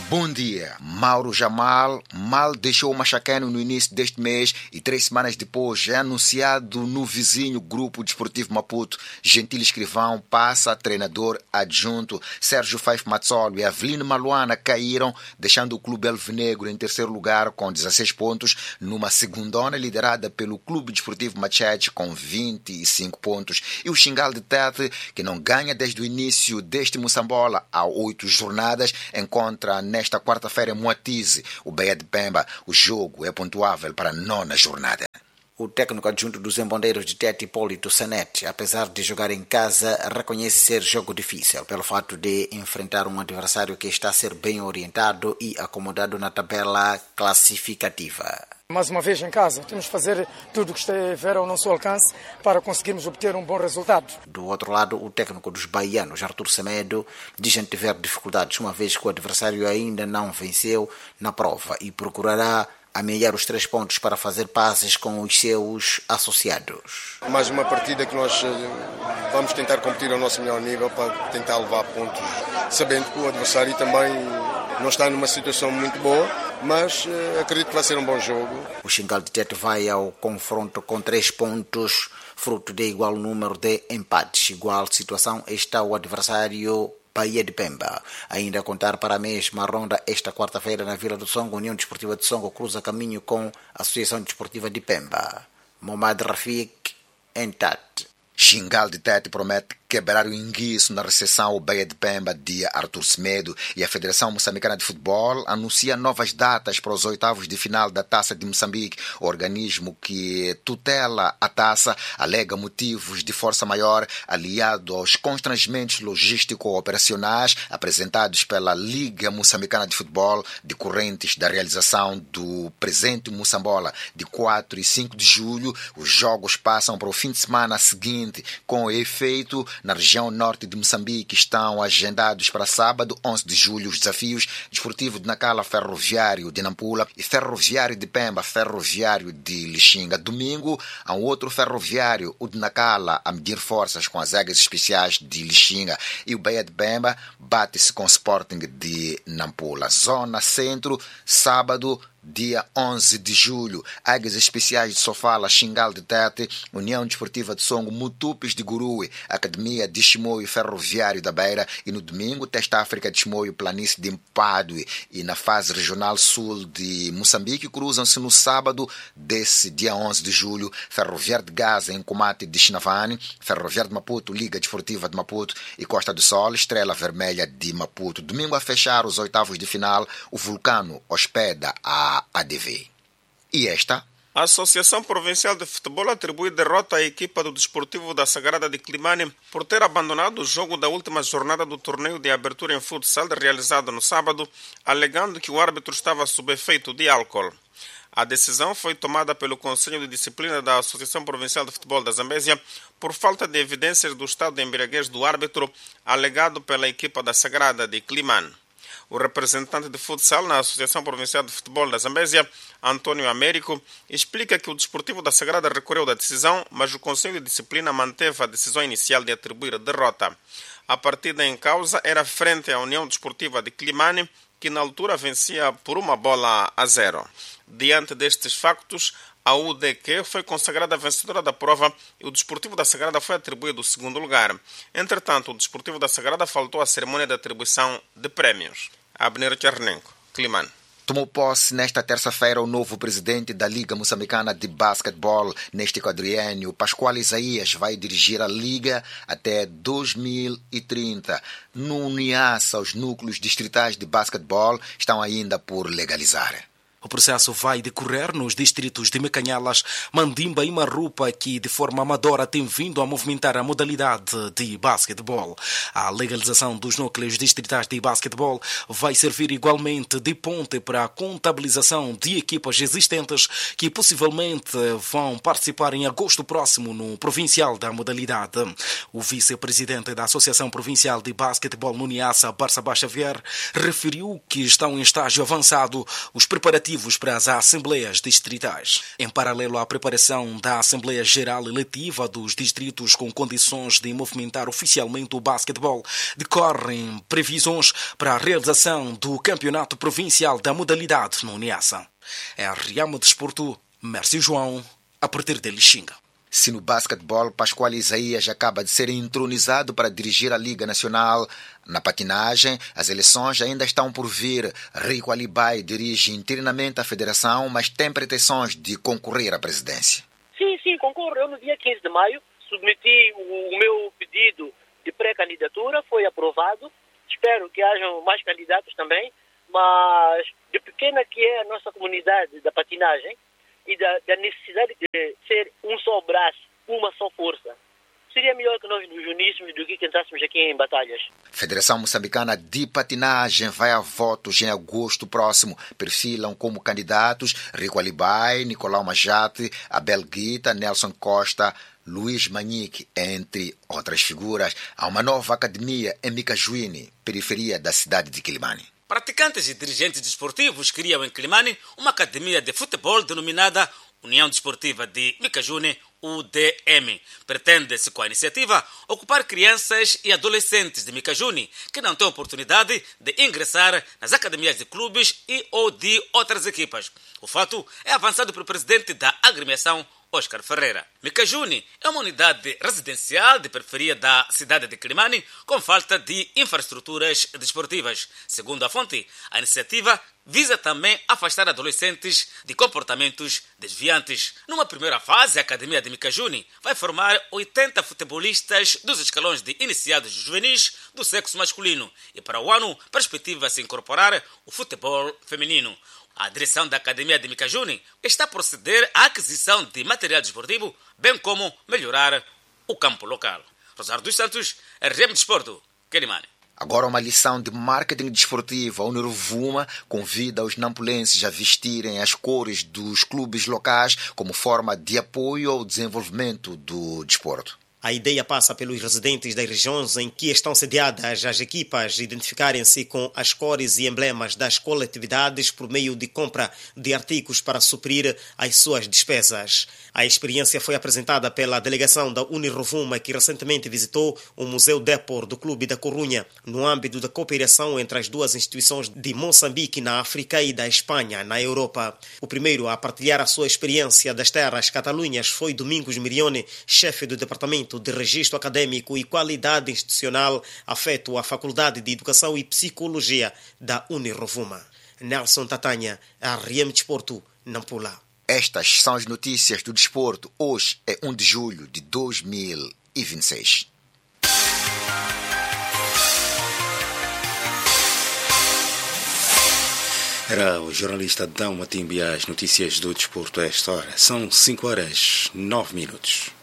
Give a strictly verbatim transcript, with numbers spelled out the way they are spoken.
Bom dia. Mauro Jamal mal deixou o Machacano no início deste mês e três semanas depois é anunciado no vizinho Grupo Desportivo Maputo. Gentil Escrivão passa a treinador adjunto. Sérgio Faif Mazzolo e Avelino Maluana caíram, deixando o clube alvinegro em terceiro lugar com dezesseis pontos, numa segundona liderada pelo Clube Desportivo Machete com vinte e cinco pontos. E o Xingal de Tete, que não ganha desde o início deste Moçambola há oito jornadas, encontra nesta quarta-feira em Moatize o Bahia de Pemba. O jogo é pontuável para a nona jornada. O técnico adjunto dos Embondeiros de Tete, Hipólito Sanete, apesar de jogar em casa, reconhece ser jogo difícil pelo fato de enfrentar um adversário que está a ser bem orientado e acomodado na tabela classificativa. Mais uma vez em casa, temos de fazer tudo o que estiver ao nosso alcance para conseguirmos obter um bom resultado. Do outro lado, o técnico dos baianos, Artur Semedo, diz que tiver dificuldades, uma vez que o adversário ainda não venceu na prova e procurará amealhar os três pontos para fazer pazes com os seus associados. Mais uma partida que nós vamos tentar competir ao nosso melhor nível para tentar levar pontos, sabendo que o adversário também não está numa situação muito boa, mas uh, acredito que vai ser um bom jogo. O Xingal de Tete vai ao confronto com três pontos, fruto de igual número de empates. Igual situação está o adversário Bahia de Pemba. Ainda a contar para a mesma ronda, esta quarta-feira na Vila do Songo, União Desportiva de Songo cruza caminho com a Associação Desportiva de Pemba. Momad Rafik, em Tete. Xingal de Tete promete quebrar o enguiço na recepção ao Bahia de Pemba de Artur Semedo, e a Federação Moçambicana de Futebol anuncia novas datas para os oitavos de final da Taça de Moçambique. O organismo que tutela a taça alega motivos de força maior aliado aos constrangimentos logístico-operacionais apresentados pela Liga Moçambicana de Futebol, decorrentes da realização do presente Moçambola de quatro e cinco de julho. Os jogos passam para o fim de semana seguinte, com efeito na região norte de Moçambique estão agendados para sábado, onze de julho, os desafios Desportivo de Nacala, Ferroviário de Nampula, e Ferroviário de Pemba, Ferroviário de Lixinga. Domingo, há um outro Ferroviário, o de Nacala, a medir forças com as Águias Especiais de Lixinga, e o Bahia de Pemba bate-se com o Sporting de Nampula. Zona Centro, sábado, dia onze de julho, Águias Especiais de Sofala, Xingal de Tete, União Desportiva de Songo, Mutupes de Gurue, Academia de Chimoio, Ferroviário da Beira, e no domingo, Testa África de Chimoio, Planície de Mpadue. E na fase regional sul de Moçambique, cruzam-se no sábado desse dia onze de julho, Ferroviário de Gaza, em Comate de Chinavane, Ferroviário de Maputo, Liga Desportiva de Maputo e Costa do Sol, Estrela Vermelha de Maputo. Domingo, a fechar os oitavos de final, o Vulcano hospeda a A D V. E esta? A Associação Provincial de Futebol atribui derrota à equipa do Desportivo da Sagrada de Climane por ter abandonado o jogo da última jornada do torneio de abertura em futsal realizado no sábado, alegando que o árbitro estava sob efeito de álcool. A decisão foi tomada pelo Conselho de Disciplina da Associação Provincial de Futebol da Zambésia por falta de evidências do estado de embriaguez do árbitro, alegado pela equipa da Sagrada de Climane. O representante de futsal na Associação Provincial de Futebol da Zambésia, Antônio Américo, explica que o Desportivo da Sagrada recorreu da decisão, mas o Conselho de Disciplina manteve a decisão inicial de atribuir a derrota. A partida em causa era frente à União Desportiva de Climane, que na altura vencia por uma bola a zero. Diante destes factos, a U D Q foi consagrada vencedora da prova e o Desportivo da Sagrada foi atribuído o segundo lugar. Entretanto, o Desportivo da Sagrada faltou à cerimônia de atribuição de prémios. Abner Tchernenko, Climane. Tomou posse nesta terça-feira o novo presidente da Liga Moçambicana de Basquetebol. Neste quadriênio, Pascoal Isaías vai dirigir a Liga até dois mil e trinta. No Niassa, os núcleos distritais de basquetebol estão ainda por legalizar. O processo vai decorrer nos distritos de Mecanhalas, Mandimba e Marrupa, que de forma amadora tem vindo a movimentar a modalidade de basquetebol. A legalização dos núcleos distritais de basquetebol vai servir igualmente de ponte para a contabilização de equipas existentes que possivelmente vão participar em agosto próximo no provincial da modalidade. O vice-presidente da Associação Provincial de Basquetebol no Niassa, Barça Xavier, referiu que estão em estágio avançado os preparativos indicativos para as Assembleias Distritais. Em paralelo à preparação da Assembleia Geral Eletiva dos distritos com condições de movimentar oficialmente o basquetebol, decorrem previsões para a realização do Campeonato Provincial da modalidade no Niassa. Em Riama Desporto, Mércio João, a partir de Lixinga. Se no basquetebol, Pascoal Isaías acaba de ser entronizado para dirigir a Liga Nacional, na patinagem, as eleições ainda estão por vir. Rico Alibai dirige interinamente a federação, mas tem pretensões de concorrer à presidência. Sim, sim, concorro. Eu no dia quinze de maio submeti o meu pedido de pré-candidatura, foi aprovado. Espero que hajam mais candidatos também, mas de pequena que é a nossa comunidade da patinagem, e da, da necessidade de ser um só braço, uma só força. Seria melhor que nós nos uníssemos do que entrássemos aqui em batalhas. Federação Moçambicana de Patinagem vai a votos em agosto próximo. Perfilam como candidatos Rico Alibai, Nicolau Majate, Abel Guita, Nelson Costa, Luís Manique, entre outras figuras. Há uma nova academia em Micajuíne, periferia da cidade de Quilimane. Praticantes e dirigentes desportivos criam em Quilimane uma academia de futebol denominada União Desportiva de Micajune, U D M. Pretende-se, com a iniciativa, ocupar crianças e adolescentes de Micajune que não têm oportunidade de ingressar nas academias de clubes e ou de outras equipas. O fato é avançado pelo presidente da agremiação, Oscar Ferreira. Micajune é uma unidade residencial de periferia da cidade de Quilimane com falta de infraestruturas desportivas. Segundo a fonte, a iniciativa visa também afastar adolescentes de comportamentos desviantes. Numa primeira fase, a Academia de Micajune vai formar oitenta futebolistas dos escalões de iniciados juvenis do sexo masculino e para o ano perspectiva-se incorporar o futebol feminino. A direção da Academia de Micajune está a proceder à aquisição de material desportivo, bem como melhorar o campo local. Rosário dos Santos, R M Desporto, Quilimane. Agora uma lição de marketing desportivo. A Unirovuma convida os nampulenses a vestirem as cores dos clubes locais como forma de apoio ao desenvolvimento do desporto. A ideia passa pelos residentes das regiões em que estão sediadas as equipas identificarem-se com as cores e emblemas das coletividades por meio de compra de artigos para suprir as suas despesas. A experiência foi apresentada pela delegação da Unirovuma, que recentemente visitou o Museu Depor do Clube da Corunha, no âmbito da cooperação entre as duas instituições de Moçambique na África e da Espanha na Europa. O primeiro a partilhar a sua experiência das terras catalunhas foi Domingos Mirione, chefe do departamento de Registro Acadêmico e Qualidade Institucional, afeto à Faculdade de Educação e Psicologia da Unirovuma. Nelson Tatanha, R M Desporto, Nampula. Estas são as notícias do desporto. Hoje é um de julho de dois mil e vinte e seis. Era o jornalista Dão Matimbi, as notícias do desporto a esta hora. São cinco horas, nove minutos.